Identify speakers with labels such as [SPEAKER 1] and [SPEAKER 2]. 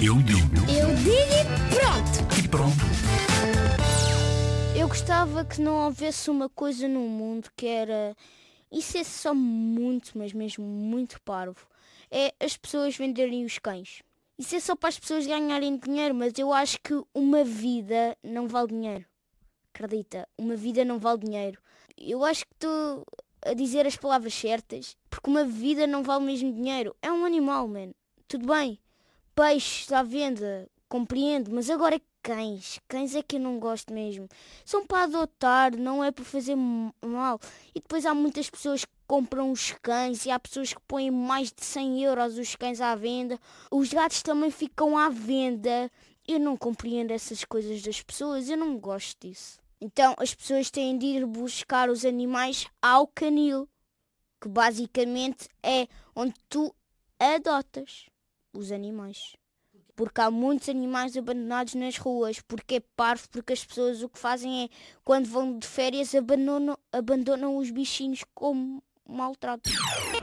[SPEAKER 1] Eu digo
[SPEAKER 2] Eu digo e pronto!
[SPEAKER 1] e pronto.
[SPEAKER 2] Eu gostava que não houvesse uma coisa no mundo que era... Isso é só muito, mas mesmo muito parvo. É as pessoas venderem os cães. Isso é só para as pessoas ganharem dinheiro, mas eu acho que uma vida não vale dinheiro. Acredita, uma vida não vale dinheiro. Eu acho que estou a dizer as palavras certas, porque uma vida não vale mesmo dinheiro. É um animal, mano. Tudo bem, peixes à venda, compreendo, mas agora cães. Cães é que eu não gosto mesmo. São para adotar, não é para fazer mal. E depois há muitas pessoas que compram os cães e há pessoas que põem mais de 100 euros os cães à venda. Os gatos também ficam à venda. Eu não compreendo essas coisas das pessoas, eu não gosto disso. Então as pessoas têm de ir buscar os animais ao canil, que basicamente é onde tu adotas os animais. Porque há muitos animais abandonados nas ruas, porque é parvo, porque as pessoas o que fazem é, quando vão de férias, abandonam os bichinhos como maltrato.